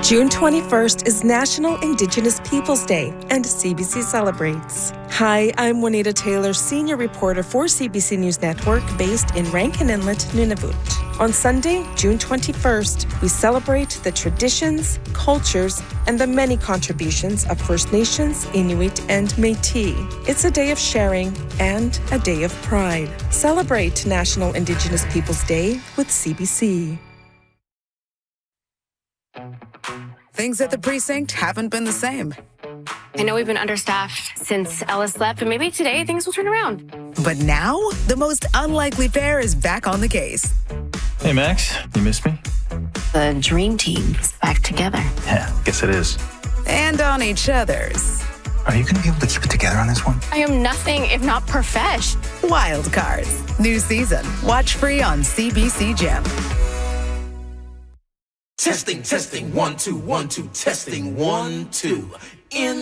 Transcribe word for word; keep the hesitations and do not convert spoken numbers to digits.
June twenty-first is National Indigenous Peoples Day, and C B C celebrates. Hi, I'm Juanita Taylor, senior reporter for C B C News Network, based in Rankin Inlet, Nunavut. On Sunday, June twenty-first, we celebrate the traditions, cultures, and the many contributions of First Nations, Inuit, and Métis. It's a day of sharing and a day of pride. Celebrate National Indigenous Peoples Day with C B C. Things at the precinct haven't been the same. I know we've been understaffed since Ellis left, but maybe today things will turn around. But now, the most unlikely pair is back on the case. Hey, Max, you missed me? The dream team is back together. Yeah, guess it is. And on each other's. Are you going to be able to keep it together on this one? I am nothing if not profesh. Wild Cards. New season. Watch free on C B C Gem. Testing, testing, one, two, one, two, testing, one, two. In